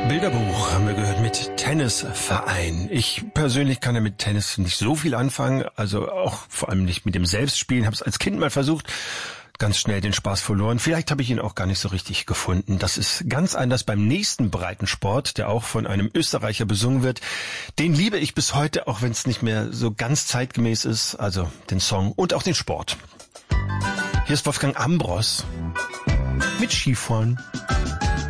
Bilderbuch haben wir gehört mit Tennisverein. Ich persönlich kann ja mit Tennis nicht so viel anfangen, also auch vor allem nicht mit dem Selbstspielen. Habe es als Kind mal versucht, ganz schnell den Spaß verloren. Vielleicht habe ich ihn auch gar nicht so richtig gefunden. Das ist ganz anders beim nächsten Breitensport, der auch von einem Österreicher besungen wird. Den liebe ich bis heute, auch wenn es nicht mehr so ganz zeitgemäß ist, also den Song und auch den Sport. Hier ist Wolfgang Ambros mit Skifahren.